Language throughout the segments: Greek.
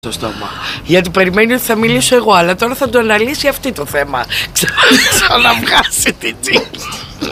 στο στόμα. Γιατί περιμένει ότι θα μιλήσω εγώ, αλλά τώρα θα το αναλύσει αυτή το θέμα. Ξαναβγάσει την τσίχλα.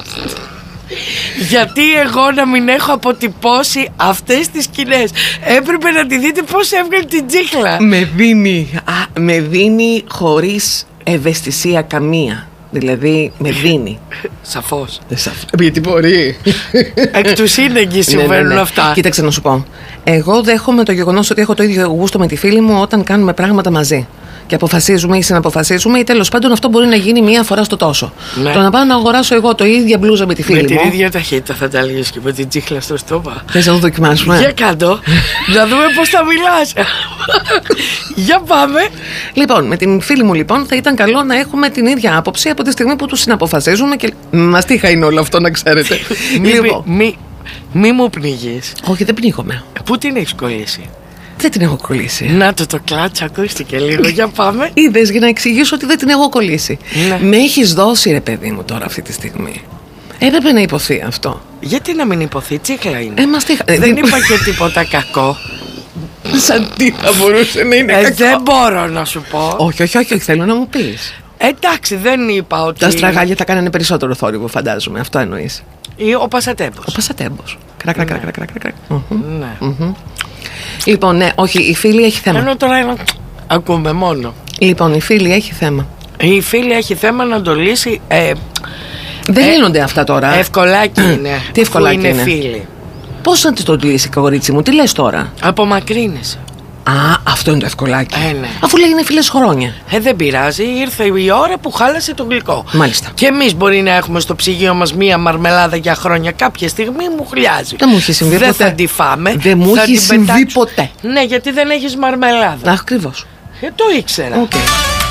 Γιατί εγώ να μην έχω αποτυπώσει αυτές τις σκηνές? Έπρεπε να τη δείτε πώς έβγαλε την τσίχλα. Με δίνει χωρίς ευαισθησία καμία. Δηλαδή με δίνει. Σαφώς. Γιατί μπορεί. Εκ του σύνεγγυ συμβαίνουν αυτά. Κοίταξε να σου πω. Εγώ δέχομαι το γεγονός ότι έχω το ίδιο γούστο με τη φίλη μου όταν κάνουμε πράγματα μαζί. Και αποφασίζουμε ή συναποφασίζουμε, ή τέλος πάντων αυτό μπορεί να γίνει μία φορά στο τόσο. Ναι. Το να πάω να αγοράσω εγώ το ίδια μπλούζα με τη φίλη μου. Με την ίδια ταχύτητα θα τα λύσεις και με την τσίχλα στο στόμα. Θες να το δοκιμάσουμε? Για κάτω. Να δούμε πώς θα μιλάς. Για πάμε. Λοιπόν, με την φίλη μου λοιπόν θα ήταν καλό να έχουμε την ίδια άποψη από τη στιγμή που τους συναποφασίζουμε. Και μαστίχα είναι όλο αυτό, να ξέρετε. Μη μου πνίγεις. Όχι, δεν πνίγομαι. Πού την έχεις κολλήσει? Δεν την έχω κολλήσει. Να το κλάτσο, ακούστηκε λίγο. Για πάμε. Είδες, για να εξηγήσω ότι δεν την έχω κολλήσει. Ναι. Με έχεις δώσει, ρε παιδί μου, τώρα αυτή τη στιγμή. Έπρεπε να υποθεί αυτό. Γιατί να μην υποθεί? Τσίχλα είναι. Δεν είπα και τίποτα κακό. Σαν τι θα μπορούσε να είναι κακό? Δεν μπορώ να σου πω. Όχι, θέλω να μου πεις. Εντάξει, δεν είπα ότι... Τα στραγάλια θα κάνανε περισσότερο θόρυβο, φαντάζομαι. Αυτό εννοείς? Ή ο Πασατέμπος. Ο Πασατέμπος. Κρακ. Ναι. Λοιπόν, ναι, όχι, η φίλη έχει θέμα. Ενώ τώρα ακούμε μόνο. Λοιπόν, η φίλη έχει θέμα. Η φίλη έχει θέμα να το λύσει. Δεν λύνονται αυτά τώρα. Ευκολάκι είναι. Τι ευκολάκι είναι? Φίλη. Πώς να τη το λύσει, κορίτσι μου, τι λες τώρα? Απομακρύνεσαι. Α, αυτό είναι το ευκολάκι. Ναι. Αφού λέγανε φίλες χρόνια. Δεν πειράζει, ήρθε η ώρα που χάλασε το γλυκό. Μάλιστα. Και εμείς μπορεί να έχουμε στο ψυγείο μας μία μαρμελάδα για χρόνια. Κάποια στιγμή μου χρειάζει. Δεν μου έχει συμβεί ποτέ. Δεν θα τη φάμε. Δεν μου έχει συμβεί ποτέ. Ναι, γιατί δεν έχεις μαρμελάδα. Ακριβώς. Το ήξερα. Okay.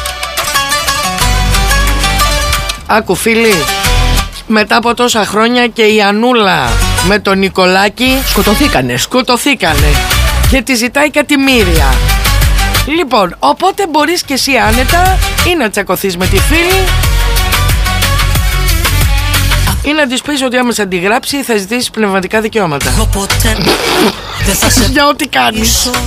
Άκου φίλοι, μετά από τόσα χρόνια και η Ανούλα με τον Νικολάκη σκοτωθήκανε. Και τη ζητάει κατημήρια. Λοιπόν, οπότε μπορείς και εσύ άνετα ή να τσακωθείς με τη φίλη ή να της πεις ότι άμα σε αντιγράψει θα ζητήσεις πνευματικά δικαιώματα. Για ό,τι κάνεις.